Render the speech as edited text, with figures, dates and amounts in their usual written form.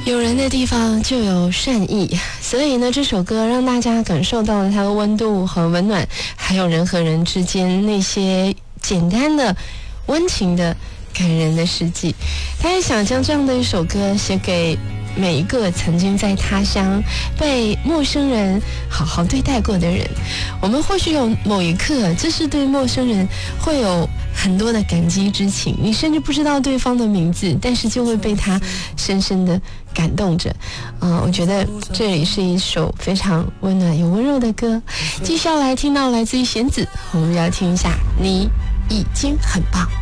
有人的地方就有善意，所以呢，这首歌让大家感受到了它的温度和温暖，还有人和人之间那些简单的、温情的、感人的事迹。他也想将这样的一首歌写给每一个曾经在他乡被陌生人好好对待过的人。我们或许有某一刻，就是对陌生人会有很多的感激之情，你甚至不知道对方的名字，但是就会被他深深的感动着。我觉得这里是一首非常温暖有温柔的歌。继续要来听到来自于弦子，我们要听一下《你已经很棒》。